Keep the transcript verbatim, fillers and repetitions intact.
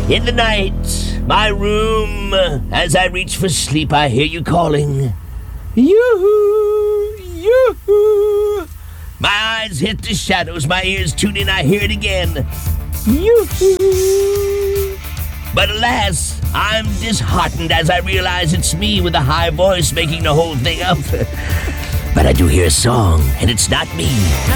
In the night, my room, as I reach for sleep, I hear you calling. Yoo-hoo! Yoo-hoo! My eyes hit the shadows, my ears tune in, I hear it again. Yoo-hoo! But alas, I'm disheartened as I realize it's me with a high voice making the whole thing up. But I do hear a song, and it's not me.